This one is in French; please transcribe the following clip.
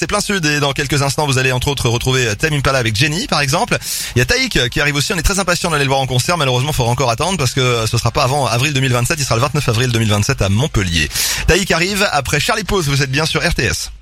C'est plein sud et dans quelques instants vous allez entre autres retrouver Tame Impala avec Jenny par exemple. Il y a Taïk qui arrive aussi, on est très impatient d'aller le voir en concert, malheureusement il faudra encore attendre parce que ce sera pas avant avril 2027, il sera le 29 avril 2027 à Montpellier. Taïk arrive après Charlie Puth, vous êtes bien sur RTS.